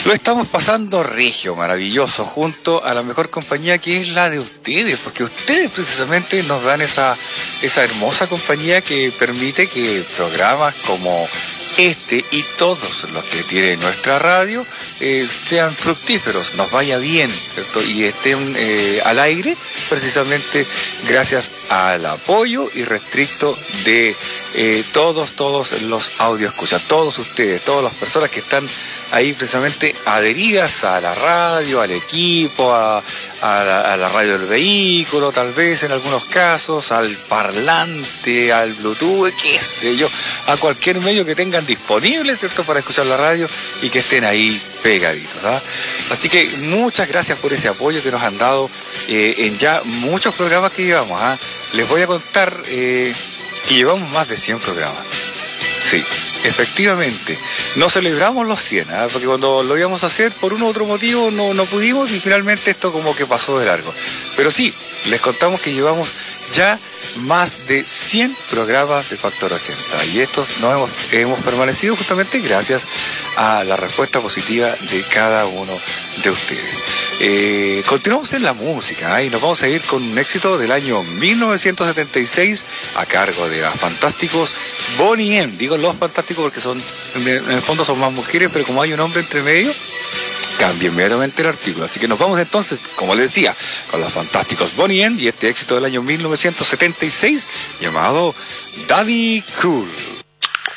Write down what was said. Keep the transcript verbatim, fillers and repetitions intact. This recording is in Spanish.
Lo estamos pasando regio, maravilloso, junto a la mejor compañía que es la de ustedes, porque ustedes precisamente nos dan esa, esa hermosa compañía que permite que programas como este y todos los que tiene nuestra radio eh, sean fructíferos, nos vaya bien, ¿cierto? Y estén eh, al aire precisamente gracias al apoyo irrestricto de eh, todos, todos los audio escucha, todos ustedes, todas las personas que están ahí precisamente adheridas a la radio, al equipo, a, a, la, a la radio del vehículo, tal vez en algunos casos, al parlante, al Bluetooth, qué sé yo, a cualquier medio que tengan disponible, ¿cierto?, para escuchar la radio y que estén ahí pegaditos, ¿verdad? Así que muchas gracias por ese apoyo que nos han dado eh, en ya muchos programas que llevamos, ¿ah? Les voy a contar eh, que llevamos más de cien programas. Sí, efectivamente. No celebramos los cien, ¿eh? Porque cuando lo íbamos a hacer por un u otro motivo no, no pudimos y finalmente esto como que pasó de largo. Pero sí, les contamos que llevamos ya más de cien programas de Factor ochenta y estos nos hemos, hemos permanecido justamente gracias a la respuesta positiva de cada uno de ustedes. Eh, continuamos en la música ¿eh? Y nos vamos a ir con un éxito del año mil novecientos setenta y seis a cargo de los fantásticos Boney M. Digo los fantásticos porque son, en el fondo son más mujeres, pero como hay un hombre entre medio, cambia meramente el artículo. Así que nos vamos entonces, como les decía, con los fantásticos Boney M y este éxito del año mil novecientos setenta y seis llamado Daddy Cool.